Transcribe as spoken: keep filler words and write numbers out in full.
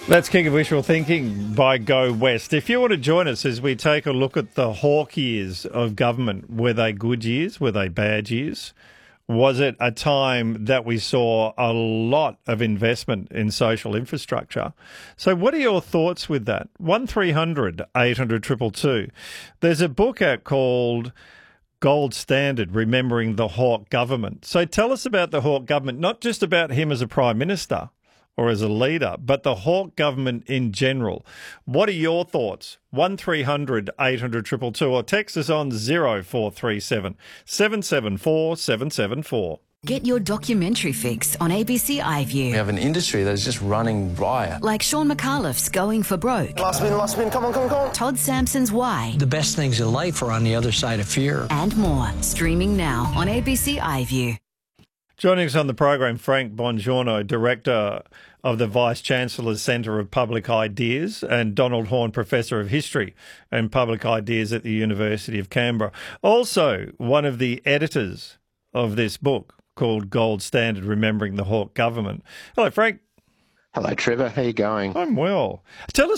That's King of Wishful Thinking by Go West. If you want to join us as we take a look at the hawk years of government, were they good years? Were they bad years? Was it a time that we saw a lot of investment in social infrastructure? So what are your thoughts with that? one three hundred eight hundred two two two. There's a book out called Gold Standard, Remembering the Hawke Government. So tell us about the Hawke government, not just about him as a Prime Minister or as a leader, but the Hawke government in general. What are your thoughts? one three hundred eight hundred two two two or text us on zero four three seven seven seven four seven seven four. Get your documentary fix on A B C iView. We have an industry that is just running riot. Like Sean McAuliffe's Going for Broke. Last spin, last spin, come on, come on, come on. Todd Sampson's Why. The best things in life are on the other side of fear. And more. Streaming now on A B C iView. Joining us on the program, Frank Bongiorno, Director of the Vice-Chancellor's Centre of Public Ideas, and Donald Horne, Professor of History and Public Ideas at the University of Canberra. Also, one of the editors of this book called Gold Standard, Remembering the Hawke Government. Hello, Frank. Hello, Trevor. How are you going? I'm well. Tell us